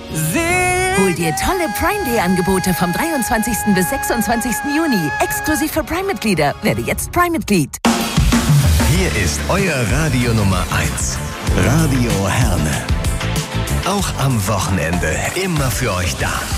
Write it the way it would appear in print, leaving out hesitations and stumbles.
Hol dir tolle Prime Day Angebote vom 23. bis 26. Juni. Exklusiv für Prime-Mitglieder. Werde jetzt Prime-Mitglied. Hier ist euer Radio Nummer 1. Radio Herne. Auch am Wochenende immer für euch da.